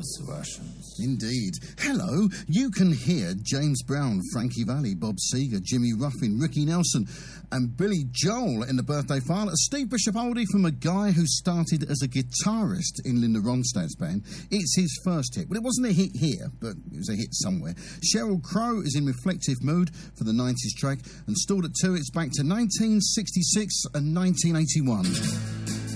versions. Indeed. Hello, you can hear James Brown, Frankie Valli, Bob Seger, Jimmy Ruffin, Ricky Nelson and Billy Joel in the birthday file. Steve Bishop oldie from a guy who started as a guitarist in Linda Ronstadt's band. It's his first hit. Well, it wasn't a hit here, but it was a hit somewhere. Sheryl Crow is in reflective mood for the 90s track, and Stored at 2, it's back to 1966 and 1981.